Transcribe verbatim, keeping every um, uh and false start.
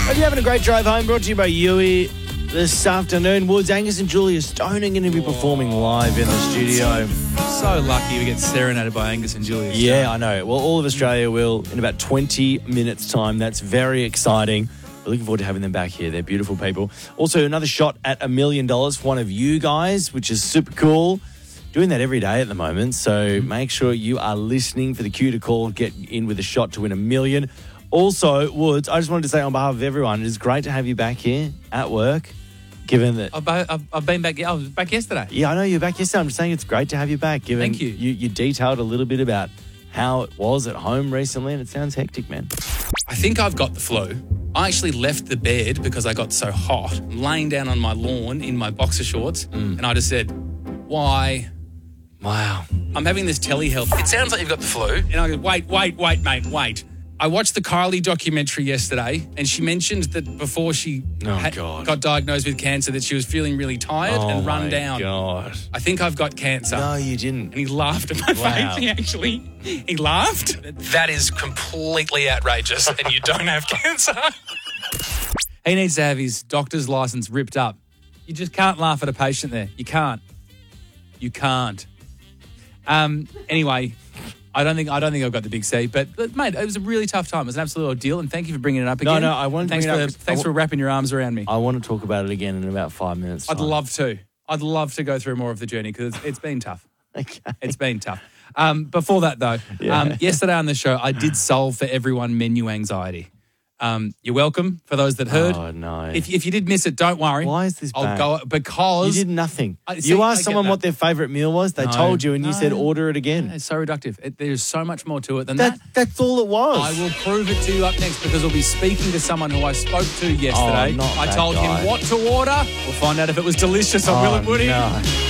Are you having a great drive home? Brought to you by Yui this afternoon. Woods, Angus and Julia Stone are going to be performing live in the studio. So lucky we get serenaded by Angus and Julia Stone. Yeah, I know. Well, all of Australia will in about twenty minutes' time. That's very exciting. We're looking forward to having them back here. They're beautiful people. Also, another shot at a million dollars for one of you guys, which is super cool. Doing that every day at the moment. So make sure you are listening for the cue to call, get in with a shot to win a million. Also, Woods, I just wanted to say on behalf of everyone, it is great to have you back here at work, given that... I've, I've, I've been back... I was back yesterday. Yeah, I know you're back yesterday. I'm just saying it's great to have you back, given Thank you. you, you detailed a little bit about how it was at home recently, and it sounds hectic, man. I think I've got the flu. I actually left the bed because I got so hot. I'm laying down on my lawn in my boxer shorts, Mm. and I just said, why? Wow. I'm having this telehealth. It sounds like you've got the flu. And I go, wait, wait, wait, mate, wait. I watched the Kylie documentary yesterday, and she mentioned that before she Oh, had- God. got diagnosed with cancer, that she was feeling really tired Oh, and run my down. God. I think I've got cancer. No, you And didn't. he laughed at my Wow. face. He actually, he laughed. That is completely outrageous, and you don't have cancer. He needs to have his doctor's license ripped up. You just can't laugh at a patient there. You can't. You can't. Um. Anyway, I don't think I don't think I've got the big C, but, but mate, it was a really tough time. It was an absolute ordeal, and thank you for bringing it up No, again. no, I wanted to thanks bring it for up 'cause I thanks wa- for wrapping your arms around me. I want to talk about it again in about five minutes. I'd time. love to. I'd love to go through more of the journey because it's, it's been tough. Okay. It's been tough. Um, before that, though, Yeah. um, yesterday on the show, I did solve for everyone menu anxiety. Um, you're welcome for those that heard. Oh, no. If, if you did miss it, don't worry. Why is this I'll back? go because You did nothing. I- see, you I asked get someone that. what their favourite meal was. They No, told you, and you no. said order it again. It's so reductive. It, there's so much more to it than that. That that's all it was. I will prove it to you up next because we'll be speaking to someone who I spoke to yesterday. Oh, not I that told guy. him what to order. We'll find out if it was delicious or Oh, Will and Woody. no.